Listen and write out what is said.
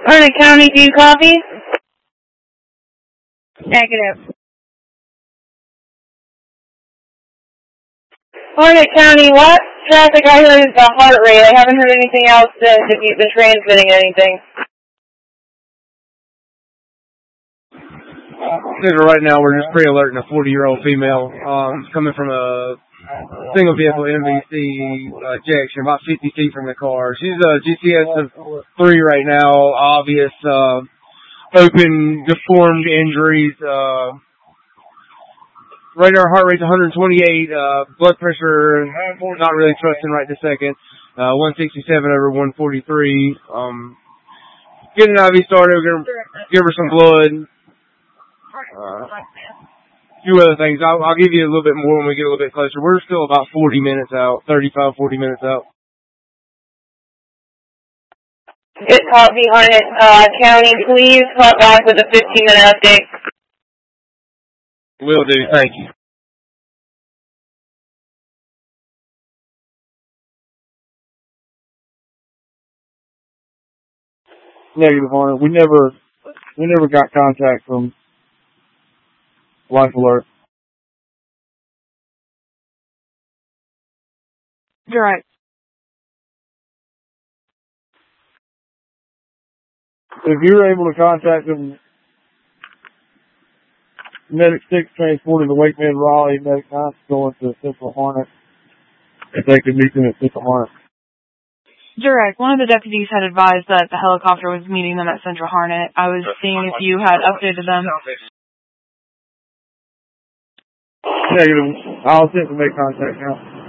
Harnett County, do you copy? Negative. Harnett County, what traffic I heard is the heart rate. I haven't heard anything else since if you've been transmitting anything. Right now, we're just pre-alerting a 40-year-old female coming from a single vehicle MVC ejection, about 50 feet from the car. She's a GCS of 3 right now, obvious open deformed injuries. Radar heart rate's 128, blood pressure not really trusting right this second, 167 over 143. Get an IV started, give her some blood. A few other things. I'll give you a little bit more when we get a little bit closer. We're still about 40 minutes out, 35, 40 minutes out. Good copy, Harnett County. Please call back with a 15-minute update. Will do. Thank you. Negative, Harnett. We never got contact from Life Alert. Direct. If you're able to contact them, Medic 6 transported to Wakeman Raleigh, Medic 9 going to Central Harnett. If they could meet them at Central Harnett. Direct. One of the deputies had advised that the helicopter was meeting them at Central Harnett. I was seeing if you had updated them. Negative. I'll attempt to make contact now.